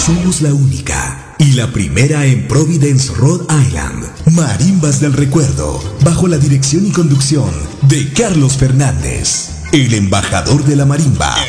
Somos la única y la primera en Providence, Rhode Island. Marimbas del Recuerdo, bajo la dirección y conducción de Carlos Fernández, el embajador de la marimba.